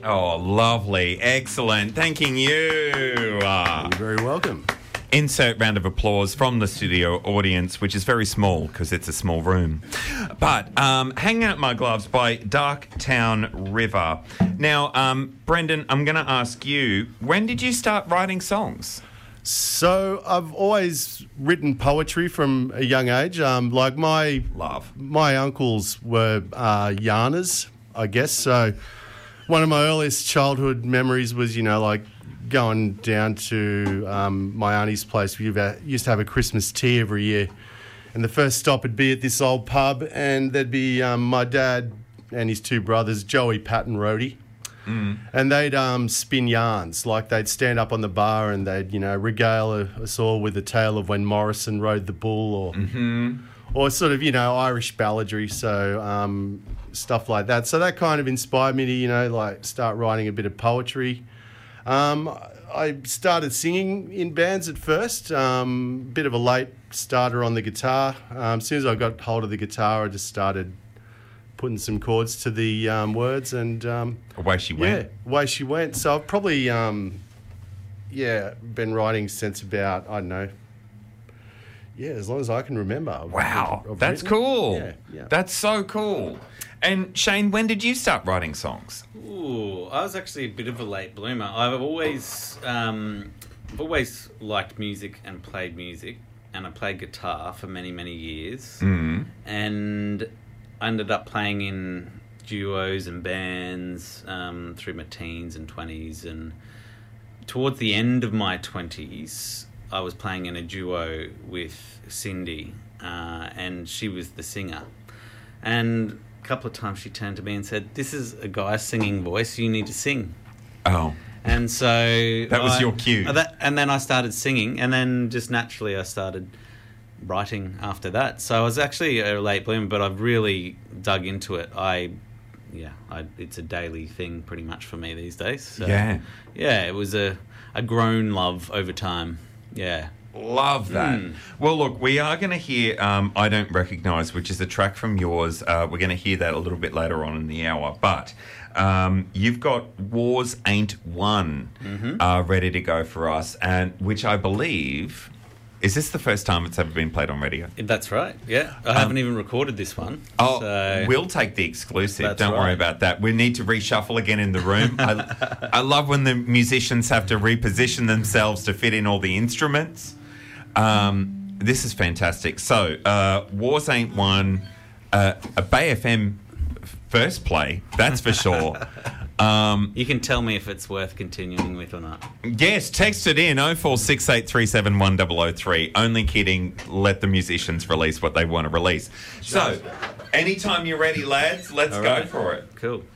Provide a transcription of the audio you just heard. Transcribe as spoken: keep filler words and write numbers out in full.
Oh, lovely. Excellent. Thanking you. Uh, You're very welcome. Insert round of applause from the studio audience, which is very small because it's a small room. But um, Hang Out My Gloves by Darktown River. Now, um, Brendan, I'm going to ask you, when did you start writing songs? So I've always written poetry from a young age. Um, like my Love. my uncles were uh, yarners, I guess. So one of my earliest childhood memories was, you know, like going down to um, my auntie's place. We used to have a Christmas tea every year, and the first stop would be at this old pub, and there'd be um, my dad and his two brothers, Joey, Pat and Rhodey, mm. and they'd um, spin yarns. Like they'd stand up on the bar and they'd, you know, regale us all with the tale of when Morrison rode the bull, or mm-hmm. or sort of, you know, Irish balladry, so um, stuff like that. So that kind of inspired me to, you know, like start writing a bit of poetry. Um, I started singing in bands at first, um, bit of a late starter on the guitar. Um, as soon as I got hold of the guitar, I just started putting some chords to the um, words, and um, away she went. Yeah, away she went. So I've probably, um, yeah, been writing since about, I don't know, yeah, as long as I can remember. I've, Wow, I've that's written. cool. Yeah, yeah. That's so cool. And Shane, when did you start writing songs? Ooh, I was actually a bit of a late bloomer. I've always, um, I've always liked music and played music, and I played guitar for many, many years. Mm. And I ended up playing in duos and bands um, through my teens and twenties. And towards the end of my twenties, I was playing in a duo with Cindy, uh, and she was the singer. And a couple of times she turned to me and said, "This is a guy's singing voice, you need to sing." Oh. And so... That was I, your cue. That, and then I started singing, and then just naturally I started writing after that. So I was actually a late bloomer, but I've really dug into it. I... Yeah, I, it's a daily thing pretty much for me these days. So, yeah. Yeah, it was a, a grown love over time. Yeah. Love that. Mm. Well, look, we are going to hear um, I Don't Recognise, which is a track from yours. Uh, we're going to hear that a little bit later on in the hour. But um, you've got Wars Ain't Won mm-hmm. uh, ready to go for us, and which I believe... Is this the first time it's ever been played on radio? That's right, yeah. I um, haven't even recorded this one. Oh, so. We'll take the exclusive. That's Don't right. worry about that. We need to reshuffle again in the room. I, I love when the musicians have to reposition themselves to fit in all the instruments. Um, this is fantastic. So, uh, Wars Ain't Won, uh, a Bay F M first play, that's for sure. Um, you can tell me if it's worth continuing with or not. Yes, text it in oh four six eight three seven one oh oh three. Only kidding. Let the musicians release what they want to release. So, anytime you're ready, lads, let's All go right. for it. Cool.